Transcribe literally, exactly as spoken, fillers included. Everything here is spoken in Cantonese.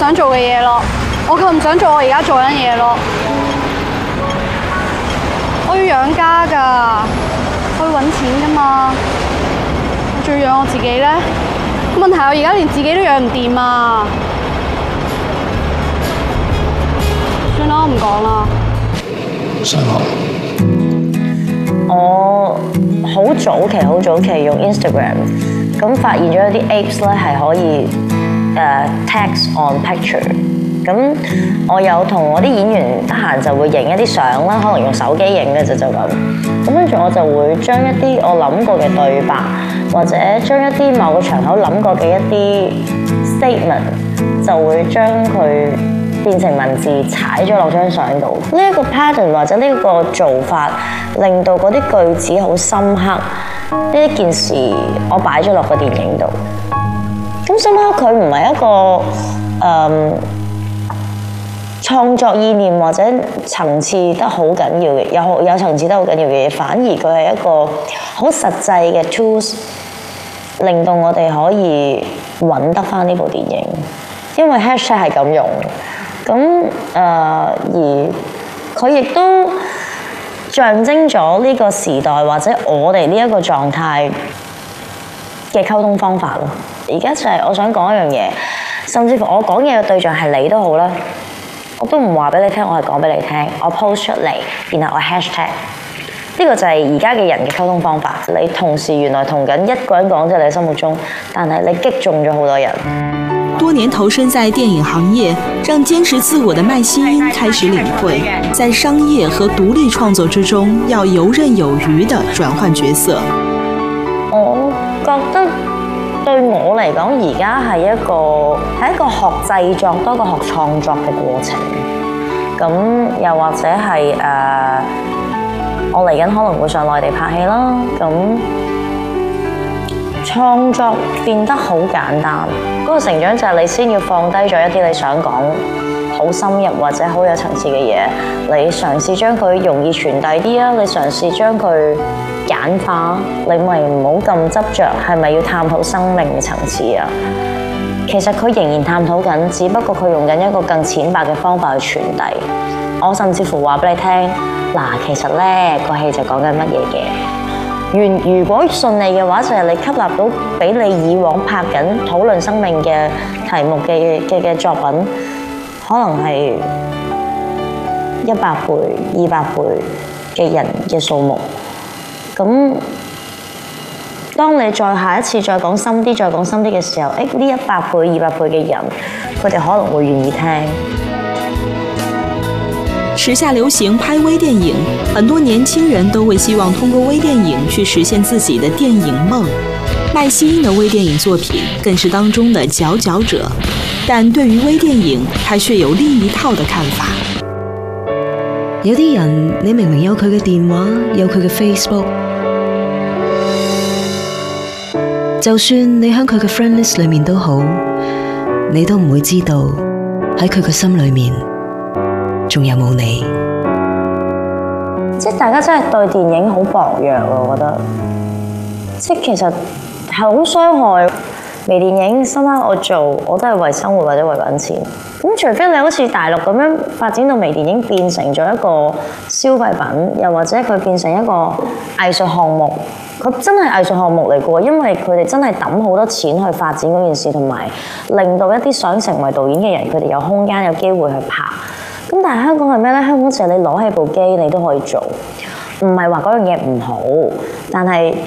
想做嘅嘢咯，我夠唔想做我而家做緊嘢咯。我要養家㗎，我要揾錢㗎嘛，我仲要養我自己咧。問題我而家連自己都養唔掂啊！算啦，我唔講啦。 上學， 我好早期好早期用 Instagram， 咁發現咗有啲 apps 咧係可以誒、uh, text on picture。咁我有同我啲演員得閒就會影一啲相啦，可能用手機影嘅就就咁。咁跟住我就會將一啲我諗過嘅對白，或者將一啲某個場口諗過嘅一啲 statement， 就會將佢變成文字踩咗落張相度。呢一個 pattern 或者呢一個做法，令到嗰啲句子好深刻。呢一件事我擺咗落個電影度。咁深刻佢唔係一個誒、嗯創作意念或者層次得好緊要嘅，有有層次得好緊要嘅嘢，反而佢係一個好實際嘅 tools， 令到我哋可以揾得翻呢部電影，因為 hashtag 係咁用，咁誒、呃、而佢亦都象徵咗呢個時代或者我哋呢一個狀態嘅溝通方法咯。而家就係我想講一樣嘢，甚至乎我講嘢嘅對象係你都好啦。我都唔話俾你聽，我係講俾你聽，我 post 出嚟，然後我 hashtag， 呢個就係而家嘅人嘅溝通方法。你同時原來同緊一個人講，就係你心目中，但係你擊中咗好多人。 多年投身在電影行業，讓堅持自我的麥希茵開始領會，在商業和獨立創作之中，要游刃有餘地轉換角色。 我覺得對我嚟講，而家係一個係一個學製作多過學創作嘅過程。咁又或者係誒、呃，我嚟緊可能會上內地拍戲啦。咁創作變得好簡單，嗰、那個成長就係你先要放低咗一啲你想講好深入或者好有層次嘅嘢，你嘗試將佢容易傳遞啲啊，你嘗試將佢簡化，你咪唔好咁執着，係咪要探討生命嘅層次啊？其實佢仍然探討緊，只不過佢用緊一個更淺白嘅方法去傳遞。我甚至乎話俾你聽，嗱，其實咧個戲就講緊乜嘢嘅。如如果順利嘅話，就係、是、你吸納到比你以往拍緊討論生命嘅題目嘅嘅嘅作品，可能係一百倍、二百倍嘅人嘅數目。咁，當你再下一次再講深啲、再講深啲嘅時候，誒呢一百倍、二百倍嘅人，佢哋可能會願意聽。 時下流行拍微電影，很多年輕人都會希望通過微電影去實現自己的電影夢。麥希茵的微電影作品更是當中的佼佼者，但對於微電影，他卻有另一套的看法。 有啲人，你明明有佢嘅電話，有佢嘅 Facebook， 就算你喺佢嘅 friend list 裏面都好，你都唔會知道喺佢嘅心裏面仲有冇你。 即係大家真係對電影好薄弱啊，我覺得。即係其實係好傷害。微電影深刻我做，我都係為生活或者為揾錢。咁除非你好似大陸咁樣發展到微電影變成咗一個消費品，又或者佢變成一個藝術項目，佢真係藝術項目嚟嘅喎，因為佢哋真係揼好多錢去發展嗰件事，同埋令到一啲想成為導演嘅人，佢哋有空間有機會去拍。咁但係香港係咩呢？香港就係你攞起部機你都可以做，唔係話嗰樣嘢唔好，但係